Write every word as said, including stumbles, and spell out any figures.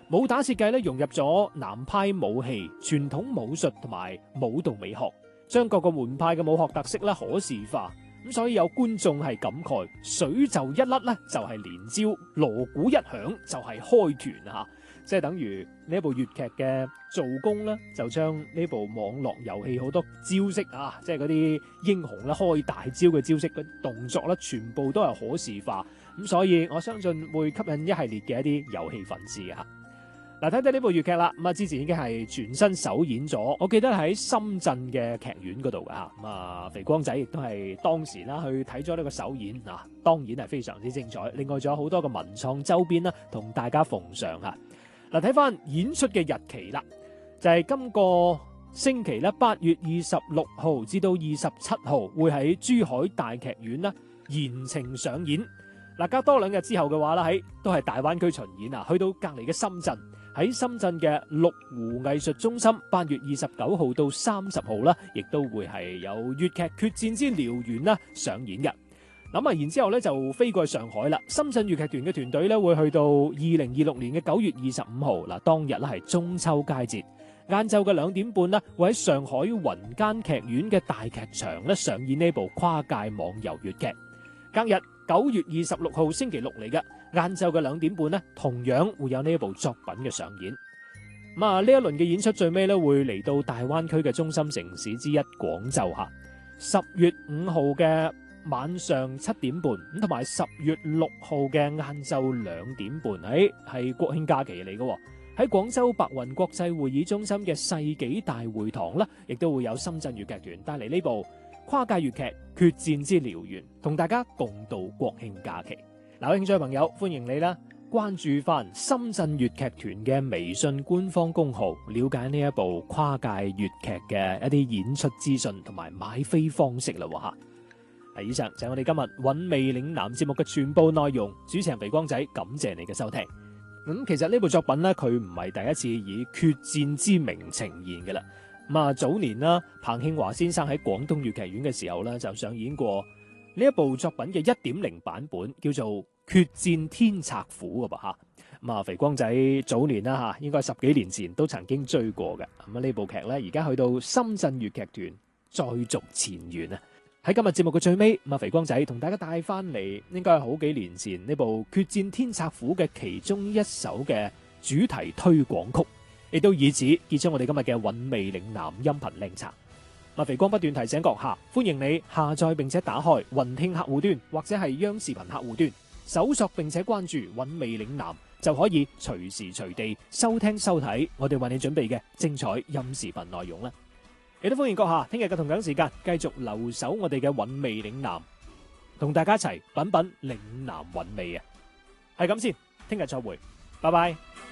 武打設計咧融入咗南派武戲、傳統武術同埋舞蹈美學，將各個門派嘅武學特色咧可視化。咁所以有觀眾係感慨，水袖一甩咧就係連招，鑼鼓一響就係開團啊！即係等於呢一部粵劇嘅做工咧，就將呢部網絡遊戲好多招式啊，即係嗰啲英雄咧開大招嘅招式嘅動作咧，全部都係可視化。咁所以我相信會吸引一系列嘅一啲遊戲粉絲啊！嗱，睇睇呢部粵劇啦，咁啊之前已經係全新首演咗，我記得喺深圳嘅劇院嗰度噶吓，咁啊肥光仔亦都係當時啦去睇咗呢個首演啊，當然係非常之精彩。另外仲有好多嘅文創周邊啦，同大家奉上吓。嗱，睇翻演出嘅日期啦，就係、是、今個星期咧，八月二十六號至到二十七號會喺珠海大劇院啦延程上演。嗱，隔多兩日之後嘅話啦，喺都係大灣區巡演啊，去到隔籬嘅深圳。喺深圳嘅麓湖藝術中心，八月二十九號到三十號啦，亦都會係有粵劇決戰之燎原啦上演嘅。咁啊，然之後咧就飛過去上海啦。深圳粵劇團嘅團隊咧會去到二零二六年嘅九月二十五號，嗱，當日咧係中秋佳節，晏晝嘅兩點半啦，會喺上海雲間劇院嘅大劇場咧上演呢部跨界網遊粵劇。隔日九月二十六號星期六嚟嘅。晏晝嘅兩點半呢，同樣會有呢一部作品嘅上演。咁啊，呢一輪嘅演出最尾咧會嚟到大灣區嘅中心城市之一廣州吓。十月五號嘅晚上七點半，咁同埋十月六號嘅晏晝兩點半，誒係國慶假期嚟嘅。喺廣州白雲國際會議中心嘅世紀大會堂啦，亦都會有深圳粵劇團帶嚟呢部跨界粵劇《決戰之燎原》，同大家共度國慶假期。嗱，有興趣嘅朋友歡迎你啦，關注翻深圳粵劇團嘅微信官方公號，了解呢一部跨界粵劇嘅一啲演出資訊同埋買飛方式啦吓。係以上就係我哋今日韻味嶺南節目嘅全部內容。主持人肥光仔，感謝你嘅收聽。咁、嗯、其實呢部作品咧，佢唔係第一次以決戰之名呈現嘅啦。咁啊，早年啦，彭慶華先生喺廣東粵劇院嘅時候咧，就上演過呢一部作品嘅一點零版本，叫做《決戰天策府》嘅噃吓。咁啊，肥光仔早年啦吓，應該十幾年前都曾經追過嘅。咁啊，呢部劇咧，而家去到深圳粵劇團再續前緣啊！喺今日節目嘅最尾，咁啊，肥光仔同大家帶翻嚟，應該係好幾年前呢部《決戰天策府》嘅其中一首嘅主題推廣曲，亦都以此結束我哋今日嘅韻味嶺南音頻靚茶。麥肥光不斷提醒閣下，歡迎你下載並且打開雲聽客戶端或者係央視頻客戶端，搜索並且關注韻味嶺南，就可以隨時隨地收聽收睇我哋為你準備嘅精彩音視頻內容啦。亦都歡迎閣下聽日嘅同樣時間繼續留守我哋嘅韻味嶺南，同大家一齊品品嶺南韻味啊！係咁先，聽日再會，拜拜。